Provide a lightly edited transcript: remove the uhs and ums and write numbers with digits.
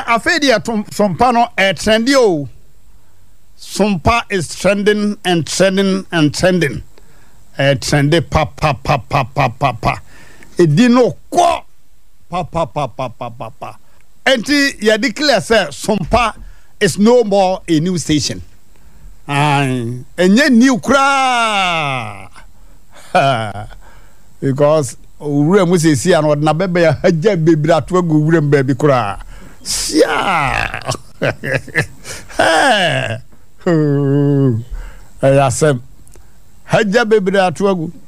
afedi sompa no trendy o. Sompa is trending and trending and trending. Trendy pa. Edi no kwa pa. Enti ya declare say Sompa is no more a new station. Enye new kra. Because ure mu sesi an na bebe ya haja bebira atwa go ure mbabi kra. Sia. Ayasem haja bebira atwa go